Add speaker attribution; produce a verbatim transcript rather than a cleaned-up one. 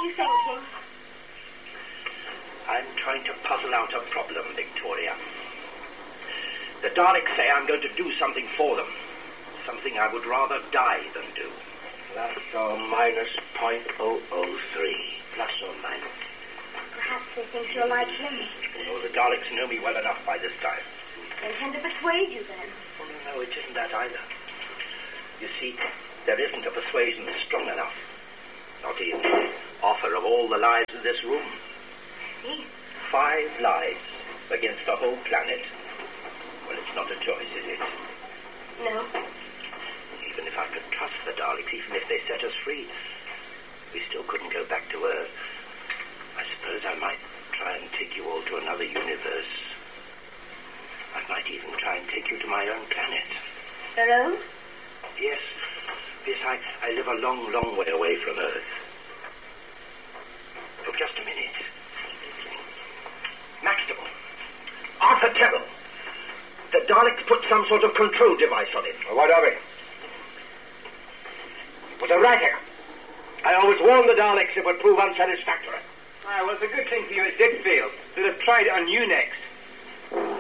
Speaker 1: you thinking?
Speaker 2: I'm trying to puzzle out a problem, Victoria. The Daleks say I'm going to do something for them. Something I would rather die than do. Plus or minus point oh oh three. Plus or minus.
Speaker 1: Perhaps they think you're like him.
Speaker 2: Oh, the Daleks know me well enough by this time.
Speaker 1: They tend to persuade you then.
Speaker 2: Oh, no, no, it isn't that either. You see, there isn't a persuasion strong enough. Not even the offer of all the lives in this room.
Speaker 1: See?
Speaker 2: Five lives against the whole planet. Well, it's not a choice, is it?
Speaker 1: No.
Speaker 2: Even if I could trust the Daleks, even if they set us free, we still couldn't go back to Earth. I suppose I might try and take you all to another universe. I might even try and take you to my own planet.
Speaker 1: Your own?
Speaker 2: Yes. Yes, I, I live a long, long way away from Earth. Oh, just a minute. Maxtable. Arthur Tebble. The Daleks put some sort of control device on it.
Speaker 3: What of it? It was a racket. I always warned the Daleks it would prove unsatisfactory. Ah, well, it's a good thing for you it did fail. They'd have tried it on you next.